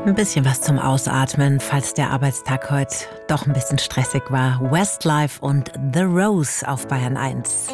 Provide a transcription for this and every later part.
Ein bisschen was zum Ausatmen, falls der Arbeitstag heute doch ein bisschen stressig war. Westlife und The Rose auf Bayern 1.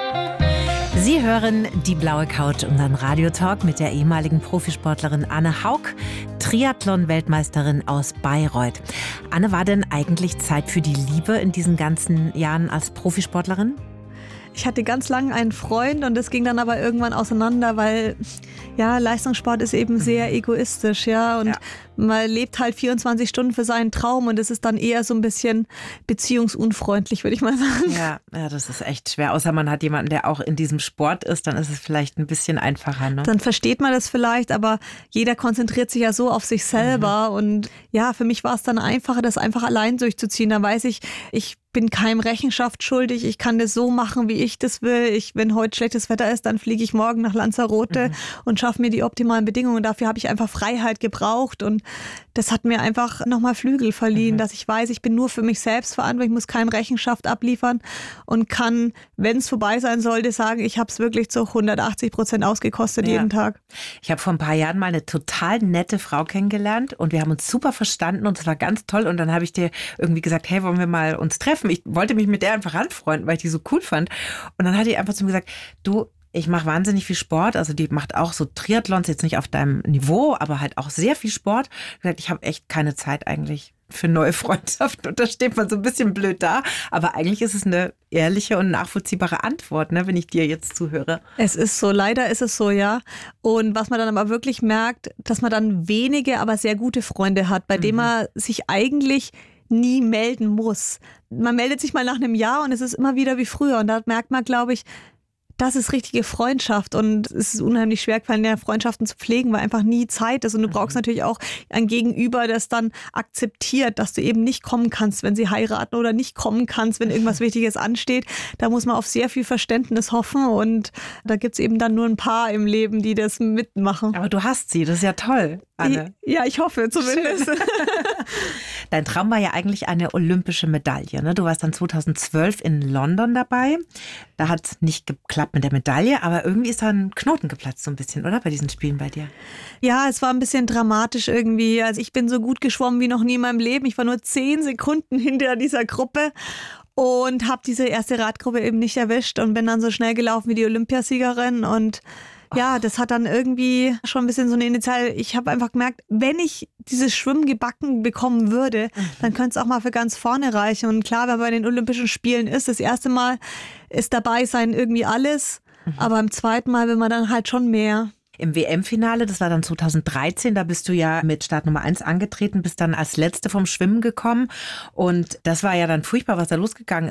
Sie hören die blaue Couch, unseren Radiotalk mit der ehemaligen Profisportlerin Anne Haug, Triathlon-Weltmeisterin aus Bayreuth. Anne, war denn eigentlich Zeit für die Liebe in diesen ganzen Jahren als Profisportlerin? Ich hatte ganz lange einen Freund und das ging dann aber irgendwann auseinander, weil ja, Leistungssport ist eben sehr egoistisch, ja, und man lebt halt 24 Stunden für seinen Traum und es ist dann eher so ein bisschen beziehungsunfreundlich, würde ich mal sagen. Ja, das ist echt schwer, außer man hat jemanden, der auch in diesem Sport ist, dann ist es vielleicht ein bisschen einfacher, ne? Dann versteht man das vielleicht, aber jeder konzentriert sich ja so auf sich selber und ja, für mich war es dann einfacher, das einfach allein durchzuziehen. Da weiß ich, ich bin keinem Rechenschaft schuldig, ich kann das so machen, wie ich das will. Wenn heute schlechtes Wetter ist, dann fliege ich morgen nach Lanzarote und schaffe mir die optimalen Bedingungen. Dafür habe ich einfach Freiheit gebraucht und das hat mir einfach nochmal Flügel verliehen, dass ich weiß, ich bin nur für mich selbst verantwortlich, ich muss keinem Rechenschaft abliefern und kann, wenn es vorbei sein sollte, sagen, ich habe es wirklich zu 180% ausgekostet jeden Tag. Ich habe vor ein paar Jahren mal eine total nette Frau kennengelernt und wir haben uns super verstanden und es war ganz toll und dann habe ich dir irgendwie gesagt, hey, wollen wir mal uns treffen? Ich wollte mich mit der einfach anfreunden, weil ich die so cool fand und dann hat die einfach zu mir gesagt, du, ich mache wahnsinnig viel Sport, also die macht auch so Triathlons, jetzt nicht auf deinem Niveau, aber halt auch sehr viel Sport. Ich habe echt keine Zeit eigentlich für neue Freundschaften und da steht man so ein bisschen blöd da, aber eigentlich ist es eine ehrliche und nachvollziehbare Antwort, ne, wenn ich dir jetzt zuhöre. Es ist so, leider ist es so, ja. Und was man dann aber wirklich merkt, dass man dann wenige, aber sehr gute Freunde hat, bei denen man sich eigentlich nie melden muss. Man meldet sich mal nach einem Jahr und es ist immer wieder wie früher und da merkt man, glaube ich, das ist richtige Freundschaft und es ist unheimlich schwer gefallen, ja, Freundschaften zu pflegen, weil einfach nie Zeit ist und du brauchst natürlich auch ein Gegenüber, das dann akzeptiert, dass du eben nicht kommen kannst, wenn sie heiraten oder nicht kommen kannst, wenn irgendwas Wichtiges ansteht. Da muss man auf sehr viel Verständnis hoffen und da gibt es eben dann nur ein paar im Leben, die das mitmachen. Aber du hast sie, das ist ja toll, Anne. Ja, ich hoffe zumindest. Dein Traum war ja eigentlich eine olympische Medaille, ne? Du warst dann 2012 in London dabei. Da hat es nicht geklappt mit der Medaille, aber irgendwie ist da ein Knoten geplatzt so ein bisschen, oder? Bei diesen Spielen bei dir. Ja, es war ein bisschen dramatisch irgendwie. Also ich bin so gut geschwommen wie noch nie in meinem Leben. Ich war nur 10 Sekunden hinter dieser Gruppe und habe diese erste Radgruppe eben nicht erwischt und bin dann so schnell gelaufen wie die Olympiasiegerin und ja, das hat dann irgendwie schon ein bisschen so eine Initial. Ich habe einfach gemerkt, wenn ich dieses Schwimmen gebacken bekommen würde, dann könnte es auch mal für ganz vorne reichen. Und klar, wenn man bei den Olympischen Spielen ist, das erste Mal ist dabei sein irgendwie alles. Aber beim zweiten Mal will man dann halt schon mehr. Im WM-Finale, das war dann 2013, da bist du ja mit Start Nummer 1 angetreten, bist dann als Letzte vom Schwimmen gekommen und das war ja dann furchtbar, was da losgegangen